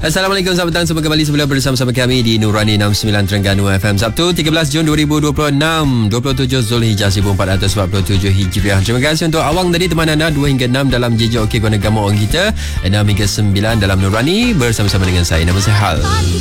Assalamualaikum, selamat datang semua kembali semula bersama kami di Nurani 69 Terengganu FM. Sabtu 13 Jun 2026, 27 Zulhijjah 1447 Hijriah. Terima kasih untuk awang tadi teman anda 2 hingga 6 dalam JJ Okey Guna Gama orang kita, 6 hingga 9 dalam Nurani bersama-sama dengan saya. Nama saya Hal.